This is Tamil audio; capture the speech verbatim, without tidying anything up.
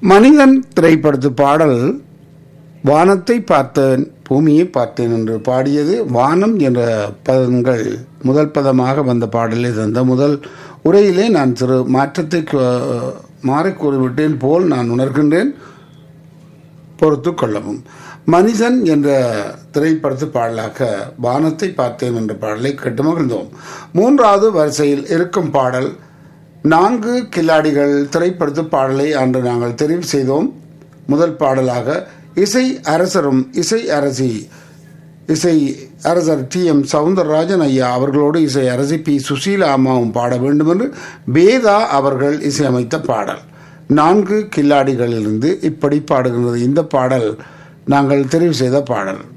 மனிதன் திரைப்படத்து பாடல் வானத்தை பார்த்தேன் பூமியை பார்த்தேன் என்று பாடியது. வானம் என்ற பதங்கள் முதல் பதமாக வந்த பாடலே தந்த முதல் உரையிலே நான் சிறு மாற்றத்தை மாறி கூறிவிட்டேன் போல் நான் உணர்கின்றேன், பொறுத்து கொள்ளவும். மனிதன் என்ற திரைப்படத்து பாடலாக வானத்தை பார்த்தேன் என்ற பாடலை கேட்டு மகிழ்ந்தோம். மூன்றாவது வரிசையில் இருக்கும் பாடல் நான்கு கில்லாடிகள் திரைப்படத்து பாடலை அன்று நாங்கள் தெரிவு செய்தோம். முதல் பாடலாக இசை அரசரும் இசை அரசி இசை அரசர் டி எம் சவுந்தரராஜன் ஐயா அவர்களோடு இசை அரசி பி சுசீலா அம்மாவும் பாட வேண்டும் என்று வேதா அவர்கள் இசையமைத்த பாடல் நான்கு கில்லாடிகளிலிருந்து இப்படி பாடுகின்றது. இந்த பாடல் நாங்கள் தெரிவு செய்த பாடல்.